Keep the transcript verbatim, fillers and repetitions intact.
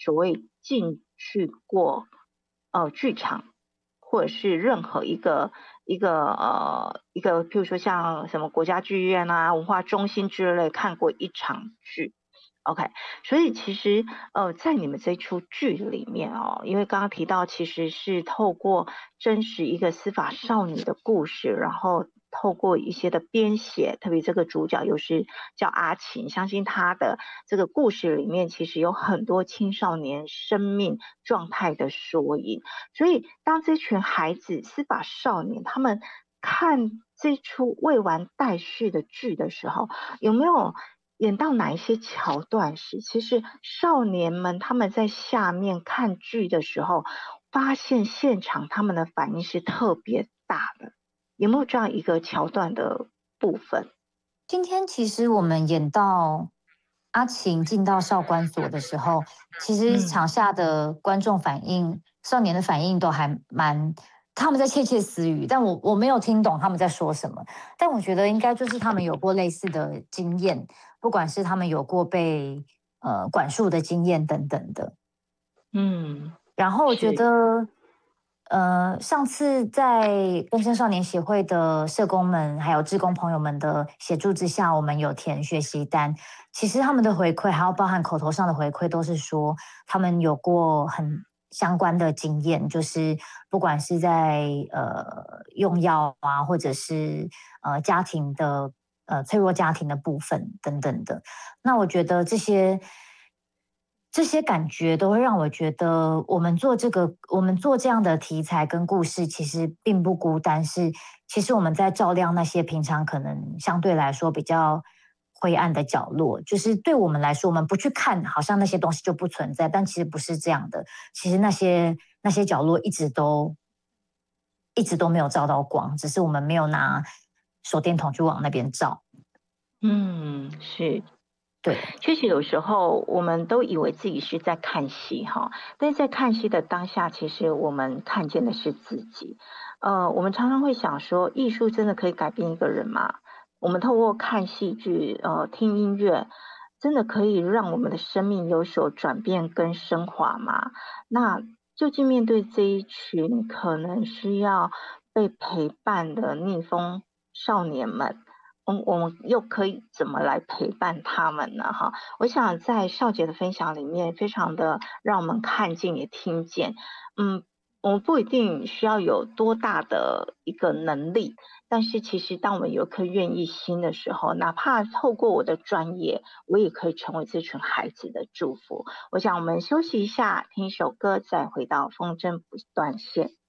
所谓进去过呃剧场，或者是任何一个一个呃一个，譬如说像什么国家剧院啊、文化中心之类看过一场剧。OK，所以其实呃，在你们这出剧里面哦，因为刚刚提到其实是透过真实一个司法少女的故事，然后透过一些的编写，特别这个主角又是叫阿琴，相信她的这个故事里面其实有很多青少年生命状态的缩影。所以当这群孩子司法少年他们看这出未完待续的剧的时候，有没有演到哪一些桥段是，其实少年们他们在下面看剧的时候，发现现场他们的反应是特别大的，有没有这样一个桥段的部分？ 今天其实我们演到阿晴进到少管所的时候，其实嗯场下的观众反应、少年的反应都还蛮，他们在窃窃私语，但我我没有听懂他们在说什么。但我觉得应该就是他们有过类似的经验，不管是他们有过被呃管束的经验等等的。 嗯， 然后我觉是， 得，呃，上次在更生少年协会的社工们还有志工朋友们的协助之下，我们有填学习单。其实他们的回馈，还有包含口头上的回馈，都是说他们有过很相关的经验，就是不管是在呃用药啊，或者是呃家庭的呃脆弱家庭的部分等等的。那我觉得这些这些感觉都会让我觉得，我们做这个，我们做这样的题材跟故事，其实并不孤单。是，其实我们在照亮那些平常可能相对来说比较灰暗的角落。就是对我们来说，我们不去看，好像那些东西就不存在，但其实不是这样的。其实那些那些角落一直都一直都没有照到光，只是我们没有拿手电筒去往那边照。 嗯，是。 对。 确实有时候我们都以为自己是在看戏哈，但是在看戏的当下，其实我们看见的是自己。呃，我们常常会想说，艺术真的可以改变一个人吗？我们透过看戏剧、呃听音乐，真的可以让我们的生命有所转变跟升华吗？那究竟面对这一群可能需要被陪伴的逆风少年们，我我们又可以怎么来陪伴他们呢？哈，我想在少杰的分享里面，非常的让我们看见也听见。嗯，我们不一定需要有多大的一个能力，但是其实当我们有一颗愿意心的时候，哪怕透过我的专业，我也可以成为这群孩子的祝福。我想我们休息一下，听一首歌，再回到风筝不断线。